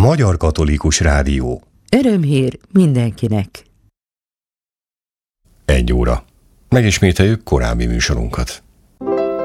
Magyar Katolikus Rádió. Örömhír mindenkinek. 1 óra. Megismételjük korábbi műsorunkat.